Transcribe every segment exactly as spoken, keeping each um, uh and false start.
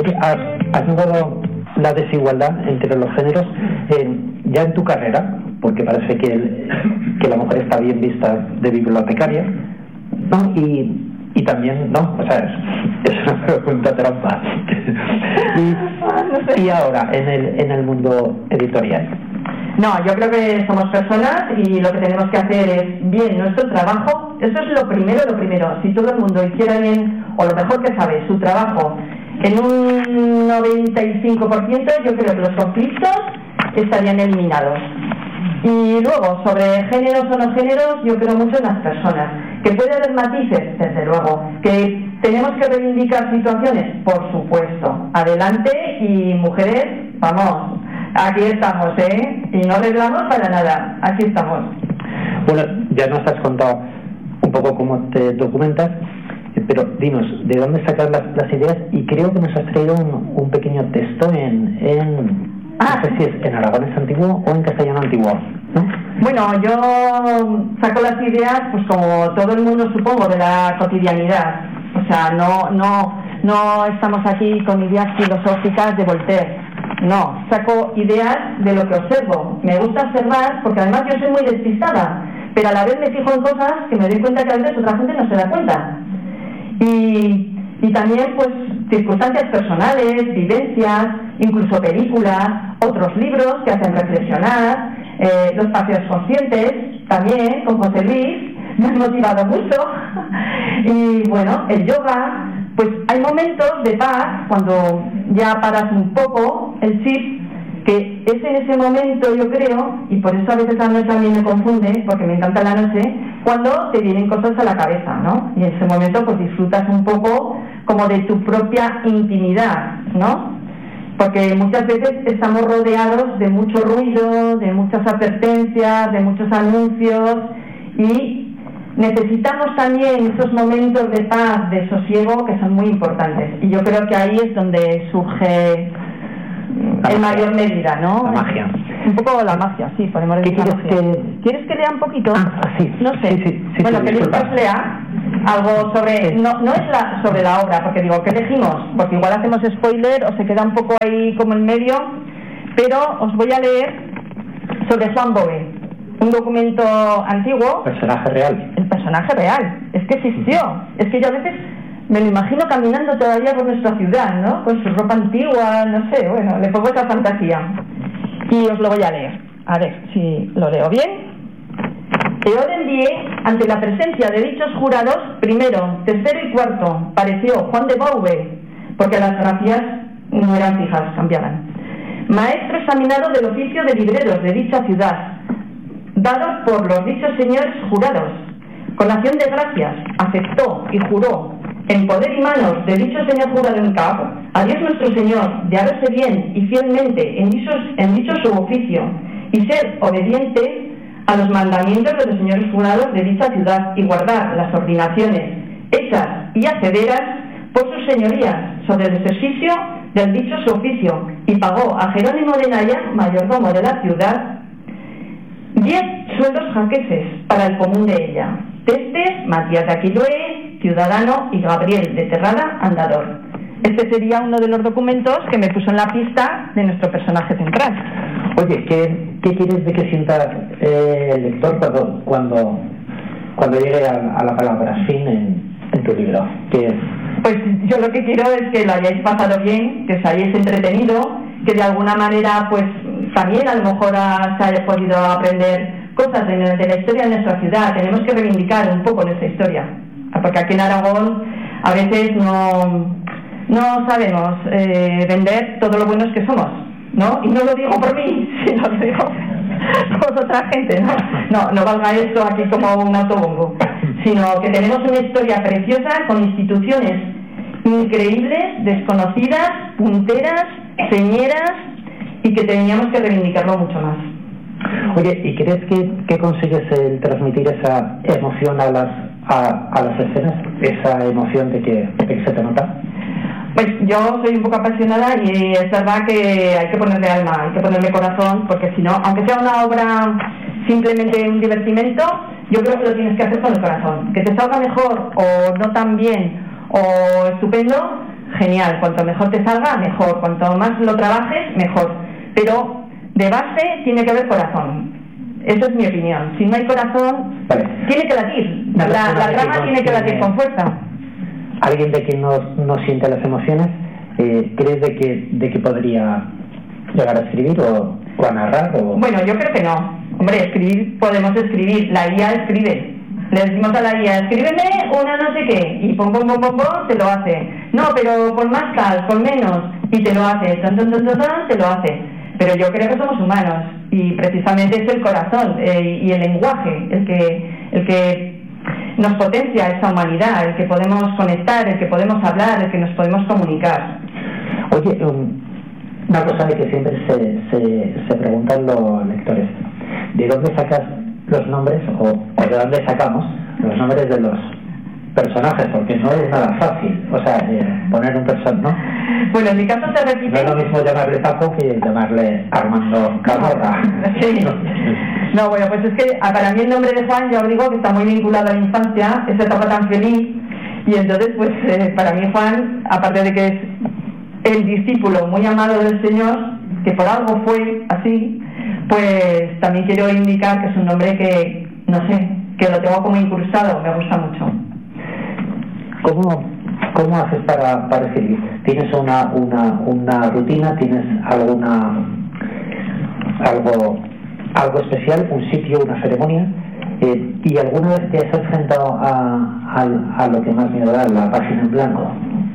¿Has, has notado la desigualdad entre los géneros eh, ya en tu carrera? Porque parece que, el, que la mujer está bien vista de bibliotecaria, ¿no? Y, y también, no, o sea, es, es una pregunta trampa. y, y ahora, en el, en el mundo editorial. No, yo creo que somos personas y lo que tenemos que hacer es bien nuestro trabajo. Eso es lo primero, lo primero. Si todo el mundo hiciera bien, o lo mejor que sabe, su trabajo en un noventa y cinco por ciento, yo creo que los conflictos estarían eliminados. Y luego, sobre géneros o no géneros, yo creo mucho en las personas. Que puede haber matices, desde luego. Que tenemos que reivindicar situaciones, por supuesto. Adelante, y mujeres, vamos, aquí estamos, ¿eh? Y no arreglamos para nada, aquí estamos. Bueno, ya nos has contado un poco cómo te documentas, pero dinos, ¿de dónde sacas las, las ideas? Y creo que nos has traído un, un pequeño texto en, en ah. no sé si es en aragonés antiguo o en castellano antiguo, ¿no? Bueno, yo saco las ideas, pues como todo el mundo, supongo, de la cotidianidad. O sea, no, no, no estamos aquí con ideas filosóficas de Voltaire. No, saco ideas de lo que observo. Me gusta observar porque además yo soy muy despistada, pero a la vez me fijo en cosas que me doy cuenta que a veces otra gente no se da cuenta. Y, y también pues circunstancias personales, vivencias, incluso películas, otros libros que hacen reflexionar, eh, los paseos conscientes, también con José Luis, me han motivado mucho. Y bueno, el yoga, pues hay momentos de paz cuando ya paras un poco el chip, que es en ese momento, yo creo, y por eso a veces la noche a mí me confunde, porque me encanta la noche, cuando te vienen cosas a la cabeza, ¿no? Y en ese momento pues disfrutas un poco como de tu propia intimidad, ¿no? Porque muchas veces estamos rodeados de mucho ruido, de muchas advertencias, de muchos anuncios, y necesitamos también esos momentos de paz, de sosiego, que son muy importantes. Y yo creo que ahí es donde surge en mayor medida, ¿no? La magia. Un poco la magia, sí, podemos decir. ¿Qué quieres que... ¿Quieres que lea un poquito? Ah, sí. No sé. Sí, sí, sí, bueno, sí, que les lea algo sobre... No, no es la, sobre la obra, porque digo, ¿qué elegimos? Porque igual hacemos spoiler o se queda un poco ahí como en medio, pero os voy a leer sobre Juan Bogue, un documento antiguo. Personaje real. El personaje real. Es que existió. Es que yo a veces me lo imagino caminando todavía por nuestra ciudad, ¿no? Con su ropa antigua, no sé, bueno, le pongo esa fantasía. Y os lo voy a leer. A ver si lo leo bien. Yo le envié ante la presencia de dichos jurados, primero, tercero y cuarto, pareció Juan de Bogue, porque las grafías no eran fijas, cambiaban. Maestro examinado del oficio de libreros de dicha ciudad, dados por los dichos señores jurados, con acción de gracias, aceptó y juró, en poder y manos de dicho señor jurado en cabo, a Dios nuestro Señor, de haberse bien y fielmente en dicho, en dicho su oficio, y ser obediente a los mandamientos de los señores jurados de dicha ciudad, y guardar las ordinaciones hechas y hacederas por sus señorías sobre el ejercicio del dicho su oficio, y pagó a Jerónimo de Naya, mayordomo de la ciudad, diez sueldos jaqueses para el común de ella. Testes, Matías de Aquiloe, ciudadano, y Gabriel de Terrada, andador. Este sería uno de los documentos que me puso en la pista de nuestro personaje central. Oye, ¿qué, qué quieres de que sienta eh, el lector cuando, cuando, cuando llegue a, a la palabra fin en, en tu libro? ¿Qué? Pues yo lo que quiero es que lo hayáis pasado bien, que os hayáis entretenido, que de alguna manera pues también a lo mejor ha, se haya podido aprender cosas de, de la historia de nuestra ciudad. Tenemos que reivindicar un poco nuestra historia, porque aquí en Aragón a veces no, no sabemos eh, vender todo lo buenos que somos, ¿no? Y no lo digo por mí, sino lo digo por otra gente, ¿no? No, no valga esto aquí como un autobombo, sino que tenemos una historia preciosa con instituciones increíbles, desconocidas, punteras, señeras, y que teníamos que reivindicarlo mucho más. Oye, ¿y crees que, que consigues el transmitir esa emoción a las a, a las escenas? Esa emoción de que, de que se te nota. Pues yo soy un poco apasionada y es verdad que hay que ponerle alma, hay que ponerle corazón, porque si no, aunque sea una obra simplemente un divertimento, yo creo que lo tienes que hacer con el corazón. Que te salga mejor o no tan bien o estupendo, genial, cuanto mejor te salga, mejor, cuanto más lo trabajes, mejor, pero de base tiene que haber corazón. Eso es mi opinión. Si no hay corazón, vale, tiene que latir, la, la, la trama no tiene que latir con fuerza. Alguien de quien no, no siente las emociones, eh, ¿crees de que, de que podría llegar a escribir o, o a narrar? O... Bueno, yo creo que no. Hombre, escribir, podemos escribir, la I A escribe. Le decimos a la I A, escríbeme una no sé qué, y pum, pum, pum, pum, pum, te lo hace. No, pero con más tal, con menos, y te lo hace, tan, tan, tan, tan, tan, te lo hace. Pero yo creo que somos humanos, y precisamente es el corazón eh, y el lenguaje el que, el que nos potencia esa humanidad, el que podemos conectar, el que podemos hablar, el que nos podemos comunicar. Oye, um, una cosa de que siempre se, se, se preguntan los lectores, ¿de dónde sacas los nombres o, o de dónde sacamos los nombres de los personajes? Porque no es nada fácil, o sea, eh, poner un personaje, ¿no? Bueno, en mi caso se repite. No es lo mismo llamarle Paco que llamarle Armando Camorra. Sí. No, bueno, pues es que para mí el nombre de Juan, ya os digo que está muy vinculado a la infancia, esa etapa tan feliz, y entonces pues eh, para mí Juan, aparte de que es el discípulo muy amado del Señor, que por algo fue así, pues también quiero indicar que es un nombre que, no sé, que lo tengo como incrustado, me gusta mucho. ¿Cómo, cómo haces para, para escribir? ¿Tienes una, una, una rutina? ¿Tienes alguna algo, algo especial? ¿Un sitio, una ceremonia? Eh, ¿Y alguna vez te has enfrentado a, a, a lo que más miedo da, la página en blanco?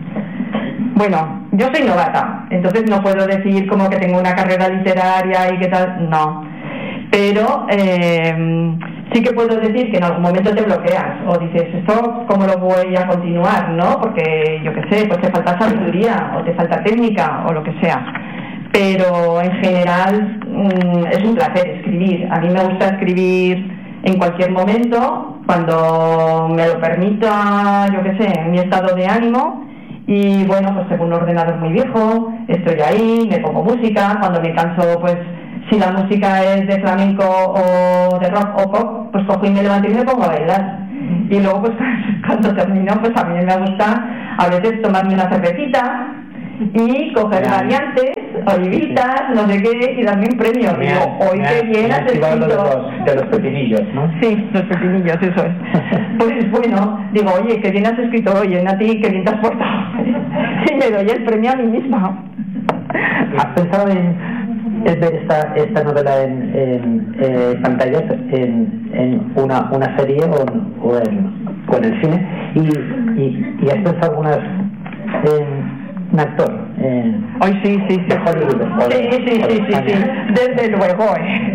Bueno, yo soy novata, entonces no puedo decir como que tengo una carrera literaria y qué tal, no. Pero eh, sí que puedo decir que en algún momento te bloqueas o dices, ¿esto cómo lo voy a continuar? ¿No? Porque yo qué sé, pues te falta sabiduría o te falta técnica o lo que sea. Pero en general mmm, es un placer escribir. A mí me gusta escribir en cualquier momento, cuando me lo permita, yo qué sé, en mi estado de ánimo. Y bueno, pues tengo un ordenador muy viejo, estoy ahí, me pongo música, cuando me canso, pues si la música es de flamenco o de rock o pop, pues cojo y me levanto y me pongo a bailar. Y luego pues cuando termino, pues a mí me gusta a veces tomarme una cervecita y coger variantes, olivitas, no sé qué, y darme un premio. Me Digo, ha, hoy me qué ha, bien has escrito. De los, de los pepinillos, ¿no? Sí, los pepinillos, eso es. Pues bueno, digo, oye, qué bien has escrito hoy, en a ti, qué bien te has portado. Y me doy el premio a mí misma. ¿Has pensado en, en ver esta, esta novela en, en eh, pantallas, en, en una, una serie o en, o, en, o en el cine? Y, y, y has pensado algunas en un actor eh, hoy sí, sí, sí. De Hollywood, sí, sí, sí, sí, sí, sí, desde luego, ¿eh?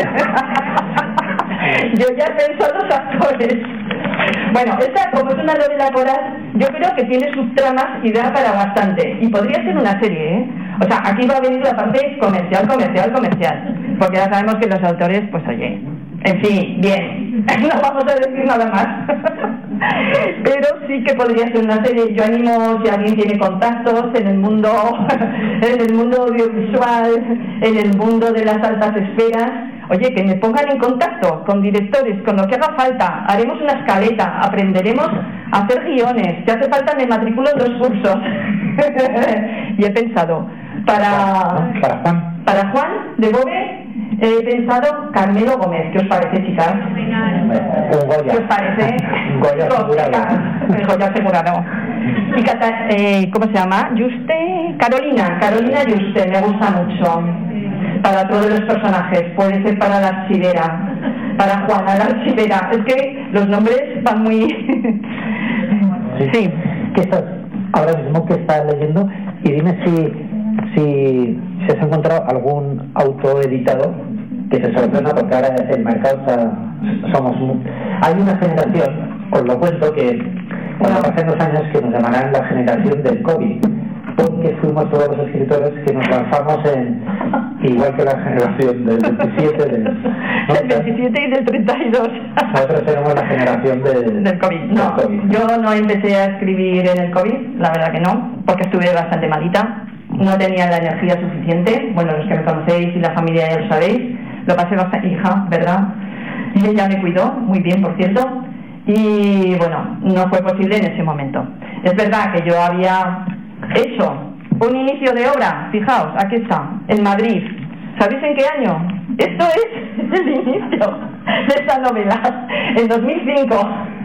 Yo ya pienso en los actores. Bueno, esta, como es una novela coral, yo creo que tiene sus tramas y da para bastante. Y podría ser una serie, ¿eh? O sea, aquí va a venir la parte comercial, comercial, comercial. Porque ya sabemos que los autores, pues oye, en fin, bien, no vamos a decir nada más. Pero sí que podría ser una serie. Yo animo, si alguien tiene contactos en el mundo, en el mundo audiovisual, en el mundo de las altas esferas, oye, que me pongan en contacto con directores, con lo que haga falta. Haremos una escaleta, aprenderemos a hacer guiones. Si hace falta me matriculo en dos cursos. Y he pensado, para, para Juan, para Juan de Bove, he pensado Carmelo Gómez. ¿Qué os parece, chicas? un Goya. ¿Qué os parece? Un Goya asegurado. El Goya asegurado. Y Cata, eh, ¿cómo se llama? Juste, Carolina, Carolina Juste, me gusta mucho. Para todos los personajes, puede ser para la archivera, para Juana la archivera. Es que los nombres van muy... Sí. Sí. ¿Qué estás, ahora mismo que estás leyendo? Y dime si, si, si has encontrado algún autoeditado que se sorprenda, porque ahora el mercado está, somos... Hay una generación, os lo cuento, que cuando pasen los años que nos llamarán la generación del COVID, porque fuimos todos los escritores que nos lanzamos en, igual que la generación del veintisiete, del, ¿no? del veintisiete y del treinta y dos. Nosotros tenemos la generación de, del COVID. No, del COVID. Yo no empecé a escribir en el COVID, la verdad que no, porque estuve bastante malita, no tenía la energía suficiente. Bueno, los que me conocéis y la familia ya lo sabéis, lo pasé bastante, hija, ¿verdad? Y ella me cuidó muy bien, por cierto, y bueno, no fue posible en ese momento. Es verdad que yo había Hecho, un inicio de obra, fijaos, aquí está, en Madrid. ¿Sabéis en qué año? Esto es el inicio de esta novela, en dos mil cinco.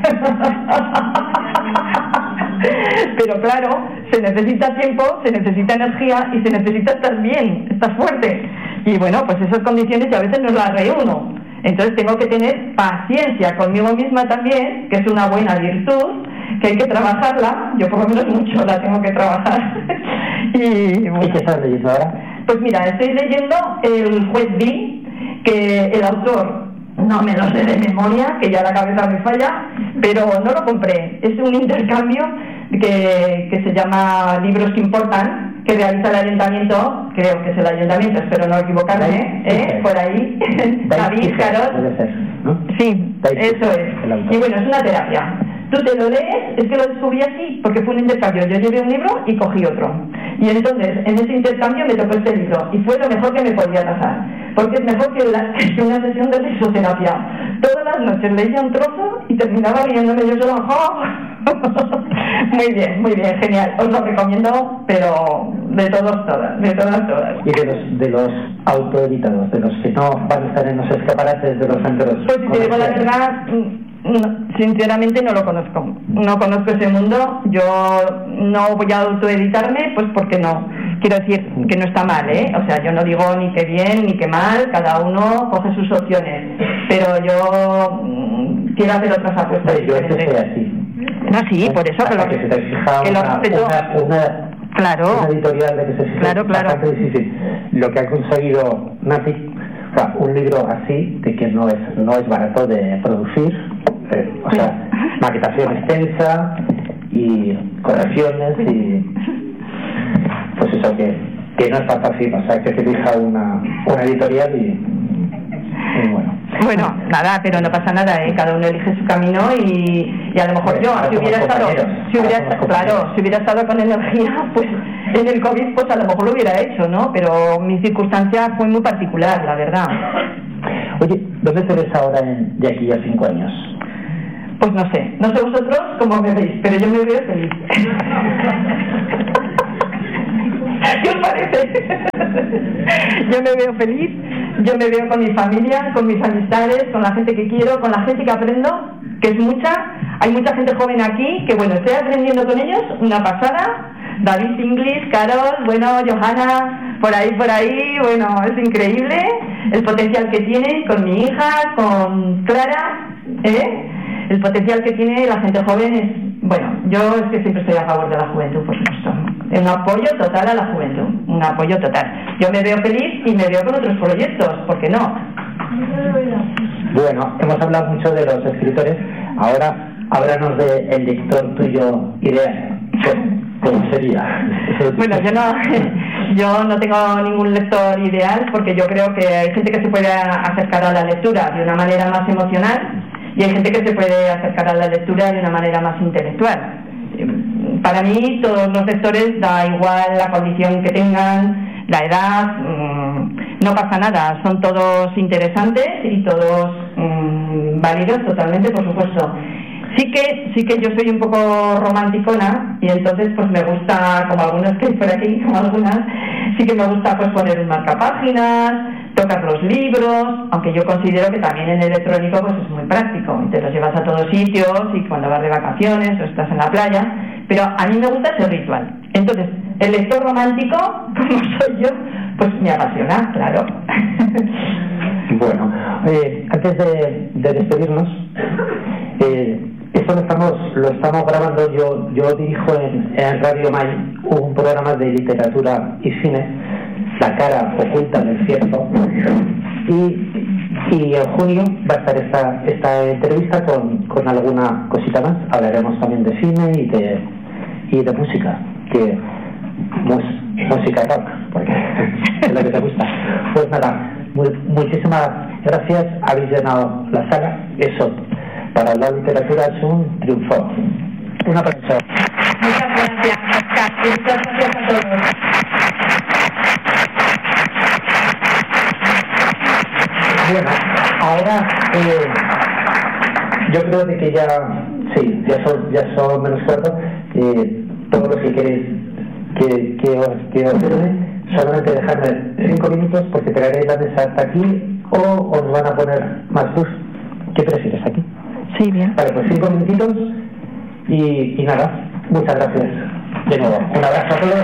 Pero claro, se necesita tiempo, se necesita energía y se necesita estar bien, estar fuerte. Y bueno, pues esas condiciones yo a veces no las reúno. Entonces tengo que tener paciencia conmigo misma también, que es una buena virtud, que hay que trabajarla. Yo por lo menos mucho la tengo que trabajar. y, bueno, ¿Y qué estás leyendo ahora? Pues mira, estoy leyendo El juez V, que el autor no me lo sé de memoria, que ya la cabeza me falla, pero no lo compré. Es un intercambio que, que se llama Libros que Importan, que realiza el ayuntamiento, creo que es el ayuntamiento, espero no equivocarme, ¿eh? Por ahí, David Carol. ¿no? Sí, eso es. Y bueno, es una terapia. Tú te lo lees, es que lo descubrí así, porque fue un intercambio. Yo llevé un libro y cogí otro. Y entonces, en ese intercambio me tocó este libro, y fue lo mejor que me podía pasar, porque es mejor que, la, que una sesión de risoterapia. Todas las noches leía un trozo y terminaba riéndome yo solo. ¡Oh! Muy bien, muy bien, genial. Os lo recomiendo, pero de todos, todas, de todas, todas. Y de los, de los autoeditados, de los que no van a estar en los escaparates de los centros. Pues si te digo la verdad, no, sinceramente no lo conozco. No conozco ese mundo. Yo no voy a autoeditarme, pues porque no. Quiero decir que no está mal, ¿eh? O sea, yo no digo ni que bien ni que mal, cada uno coge sus opciones. Pero yo mm, quiero hacer otras apuestas. Sí, yo es que soy así. No, sí, por eso que lo, que, se te fija que una, lo respeto. Una, una, claro. una editorial de que se fija claro, claro. bastante difícil. Lo que ha conseguido Nati, o sea, un libro así, de que no es, no es barato de producir, eh, o sea, sí. Maquetación extensa y correcciones y pues eso que, que no es tan fácil, o sea, que se elija una, una editorial y, y bueno. Bueno, nada, pero no pasa nada, ¿eh? Cada uno elige su camino y, y a lo mejor yo, si hubiera estado, si hubiera estado, claro, si hubiera estado con energía, pues en el COVID, pues a lo mejor lo hubiera hecho, ¿no? Pero mi circunstancia fue muy particular, la verdad. Oye, ¿dónde te ves ahora en, de aquí a cinco años? Pues no sé, no sé vosotros cómo me veis, pero yo me veo feliz. ¿Qué os parece? Yo me veo feliz, yo me veo con mi familia, con mis amistades, con la gente que quiero, con la gente que aprendo, que es mucha. Hay mucha gente joven aquí que, bueno, estoy aprendiendo con ellos, una pasada. David Inglis, Carol, bueno, Johanna, por ahí, por ahí, bueno, es increíble el potencial que tienen con mi hija, con Clara, ¿eh? El potencial que tiene la gente joven es, bueno, yo es que siempre estoy a favor de la juventud, por supuesto. Un apoyo total a la juventud, un apoyo total. Yo me veo feliz y me veo con otros proyectos, ¿por qué no? Bueno, hemos hablado mucho de los escritores, ahora háblanos de el lector tuyo ideal. ¿Cómo sería? Bueno, yo no, yo no tengo ningún lector ideal porque yo creo que hay gente que se puede acercar a la lectura de una manera más emocional y hay gente que se puede acercar a la lectura de una manera más intelectual. Para mí todos los lectores, da igual la condición que tengan, la edad, mmm, no pasa nada, son todos interesantes y todos mmm, válidos totalmente, por supuesto. Sí que sí que yo soy un poco romanticona y entonces pues me gusta, como algunas que hay por aquí, como algunas, sí que me gusta pues poner un marcapáginas, tocar los libros, aunque yo considero que también en electrónico pues es muy práctico, te los llevas a todos sitios y cuando vas de vacaciones o estás en la playa, pero a mí me gusta ese ritual. Entonces, el lector romántico, como soy yo, pues me apasiona, claro. Bueno, eh, antes de, de despedirnos, eh, esto lo estamos, lo estamos grabando, yo, yo dirijo en, en Radio May un programa de literatura y cine, La cara oculta del cierto, y, y en junio va a estar esta, esta entrevista con, con alguna cosita más. Hablaremos también de cine y de, y de música, que mus, música rock, porque es lo que te gusta. Pues nada, muy, muchísimas gracias, habéis llenado la sala, eso para la literatura es un triunfo. Un aplauso. Muchas gracias, Oscar. Muchas gracias a todos. Bueno, ahora eh, yo creo de que ya, sí, ya son, ya son menos cuatro. Eh, todos los que queréis que, que os, que os sirve. Solamente dejarme cinco minutos porque traeré la mesa hasta aquí o os van a poner más luz. ¿Qué prefieres aquí? Sí, bien. Vale, pues cinco minutitos y, y nada, muchas gracias. De nuevo, un abrazo a todos.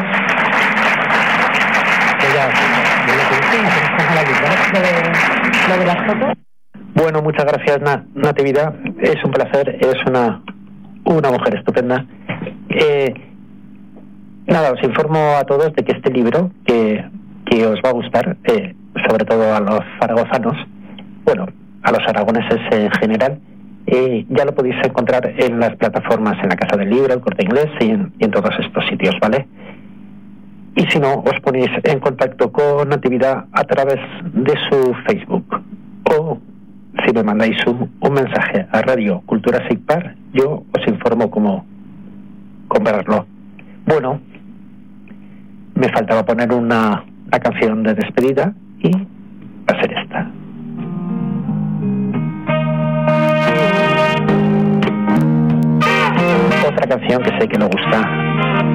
¿Lo de las fotos? Bueno, muchas gracias, Na- Natividad. Es un placer, es una, una mujer estupenda. Eh, Nada, os informo a todos de que este libro, que, que os va a gustar, eh, sobre todo a los zaragozanos, bueno, a los aragoneses en general, eh, ya lo podéis encontrar en las plataformas, en la Casa del Libro, el Corte Inglés y en, y en todos estos sitios, ¿vale? Y si no, os ponéis en contacto con Natividad a través de su Facebook o si me mandáis un, un mensaje a Radio Cultura Sigpar, yo os informo cómo comprarlo. Bueno, me faltaba poner una, una canción de despedida y va a ser esta. Otra canción que sé que le gusta